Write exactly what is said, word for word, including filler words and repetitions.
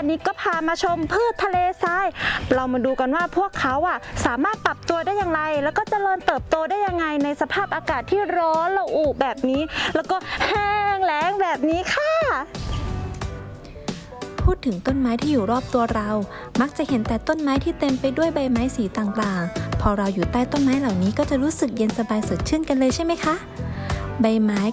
วันนี้ก็พามาชมพืชทะเลทรายเรามาดูกันว่าพวกเขาอ่ะสามารถปรับตัวได้อย่างไรแล้วก็เจริญเติบโตได้ยังไงในสภาพอากาศที่ร้อนระอุแบบนี้แล้วก็แห้งแล้งแบบนี้ค่ะพูดถึงต้นไม้ที่อยู่รอบตัวเรามักจะเห็นแต่ต้นไม้ที่เต็มไปด้วยใบไม้สีต่างๆพอเราอยู่ใต้ต้นไม้เหล่านี้ก็จะรู้สึกเย็นสบายสดชื่นกันเลยใช่ไหมคะใบไม้